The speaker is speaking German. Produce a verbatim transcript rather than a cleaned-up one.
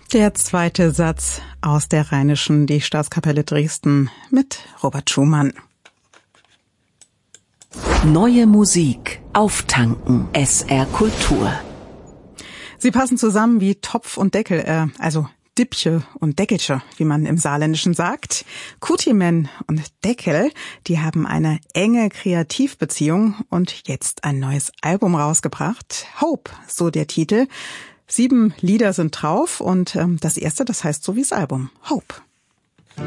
Der zweite Satz aus der Rheinischen, die Staatskapelle Dresden mit Robert Schumann. Neue Musik auftanken. S R Kultur. Sie passen zusammen wie Topf und Deckel, äh, also Dippche und Deckelche, wie man im Saarländischen sagt. Kutimen und Deckel, die haben eine enge Kreativbeziehung und jetzt ein neues Album rausgebracht. Hope, so der Titel. Sieben Lieder sind drauf und ähm, das erste, das heißt so wie das Album. Hope.